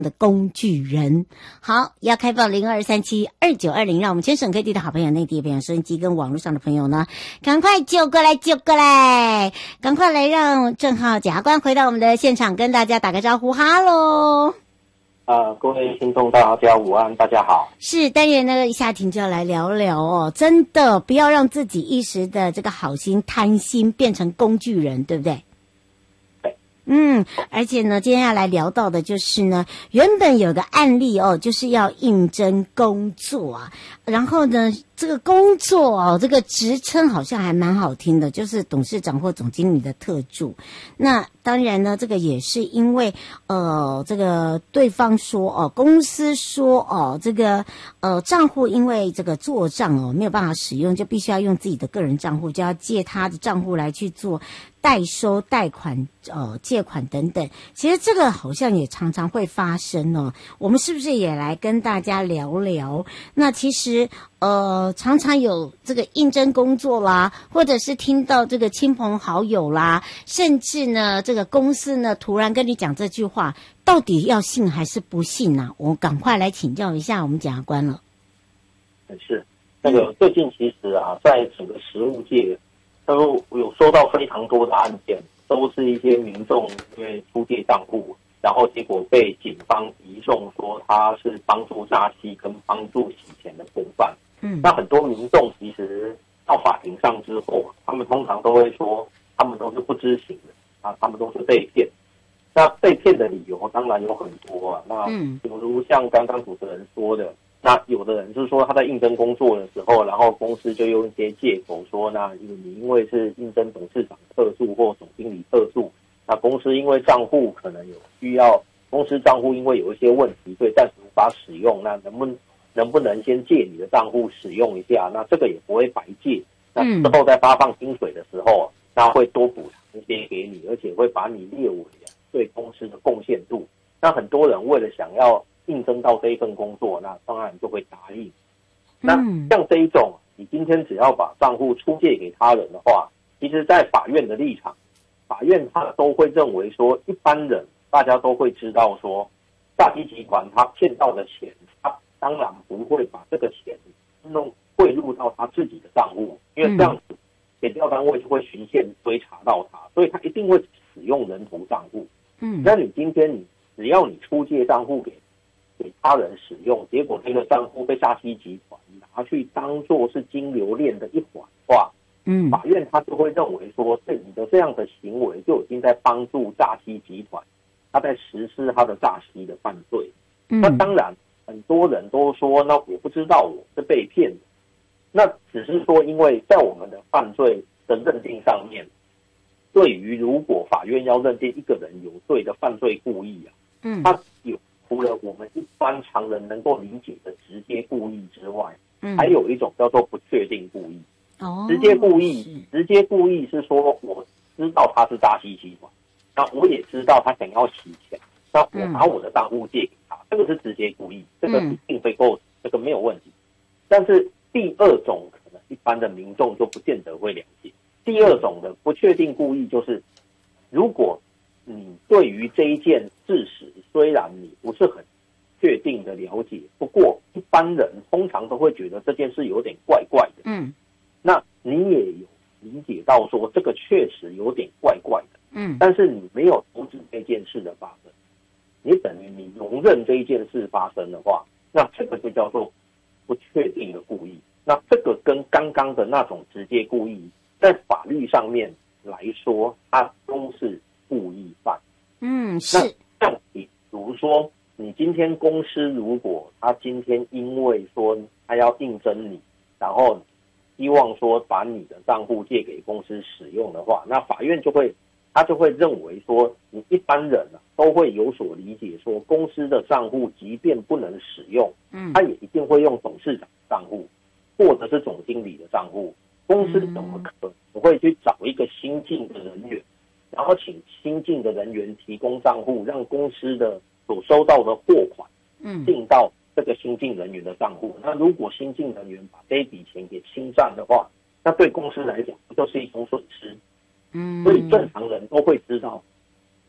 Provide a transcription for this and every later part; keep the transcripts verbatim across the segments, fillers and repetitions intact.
的工具人。好，要开放零二三七二九二零，让我们全省各地的好朋友、内地的朋友、收音机跟网络上的朋友呢，赶快就过来，就过来，赶快来让郑浩检察官回到我们的现场，跟大家打个招呼，哈喽。 呃，各位听众大家午安，大家好。 是单元呢，一下停就要来聊聊哦，真的不要让自己一时的这个好心贪心变成工具人，对不对？ 对。 嗯，而且呢，今天要来聊到的就是呢，原本有个案例哦，就是要应征工作啊，然后呢，这个工作哦，这个职称好像还蛮好听的，就是董事长或总经理的特助。那当然呢，这个也是因为呃，这个对方说哦，公司说哦，这个呃账户因为这个做账哦没有办法使用，就必须要用自己的个人账户，就要借他的账户来去做代收、贷款、呃借款等等。其实这个好像也常常会发生哦。我们是不是也来跟大家聊聊？那其实呃常常有这个应征工作啦，或者是听到这个亲朋好友啦，甚至呢这个公司呢突然跟你讲这句话，到底要信还是不信啊？我赶快来请教一下我们检察官了。 是那个最近其实啊，在整个实务界都有收到非常多的案件，都是一些民众因为出借账户，然后结果被警方移送说他是帮助诈欺跟帮助洗钱的共犯。嗯，那很多民众其实到法庭上之后，他们通常都会说他们都是不知情的啊，他们都是被骗。那被骗的理由当然有很多啊，那比如像刚刚主持人说的，那有的人是说他在应征工作的时候，然后公司就用一些借口说，那你因为是应征董事长特助或总经理特助，那公司因为账户可能有需要，公司账户因为有一些问题，所以暂时无法使用，那能不能能不能先借你的账户使用一下？那这个也不会白借，那之后在发放薪水的时候，那会多补偿一些给你，而且会把你列为对公司的贡献度。那很多人为了想要应征到这一份工作，那当然就会答应。那像这一种，你今天只要把账户出借给他人的话，其实在法院的立场，法院他都会认为说，一般人大家都会知道说，诈欺集团他骗到的钱，他当然不会把这个钱弄汇入到他自己的账户，因为这样子检调单位就会循线追查到他，所以他一定会使用人头账户。嗯，那你今天你只要你出借账户给给他人使用，结果这个账户被诈欺集团拿去当作是金流链的一环的话，嗯，法院他就会认为说，对你的这样的行为就已经在帮助诈欺集团，他在实施他的诈欺的犯罪。嗯，那当然很多人都说，那我不知道我是被骗的，那只是说因为在我们的犯罪的认定上面，对于如果法院要认定一个人有罪的犯罪故意啊，嗯，他有除了我们一般常人能够理解的直接故意之外，嗯，还有一种叫做不确定故意。哦，直接故意，直接故意是说我知道他是诈欺集团，那我也知道他想要洗钱，那我把我的账户借给他，这个是直接故意，这个并非构成，这个没有问题。但是第二种可能一般的民众就不见得会了解。第二种的不确定故意就是，如果你对于这一件事实虽然你不是很确定的了解，不过一般人通常都会觉得这件事有点怪怪的。嗯，那你也有理解到说这个确实有点怪怪的。嗯，但是你没有阻止这件事的发生，你等于你容忍这一件事发生的话，那这个就叫做不确定的故意。那这个跟刚刚的那种直接故意，在法律上面来说，它都是故意犯。嗯，是。那像比如说，你今天公司如果他今天因为说他要应征你，然后希望说把你的账户借给公司使用的话，那法院就会他就会认为说，你一般人啊都会有所理解，说公司的账户即便不能使用，嗯，他也一定会用董事长的账户或者是总经理的账户。公司怎么可能会去找一个新进的人员，然后请新进的人员提供账户，让公司的所收到的货款进到这个新进人员的账户？那如果新进人员把这一笔钱给侵占的话，那对公司来讲不就是一种损失？嗯，所以正常人都会知道，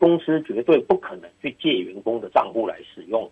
公司绝对不可能去借员工的账户来使用，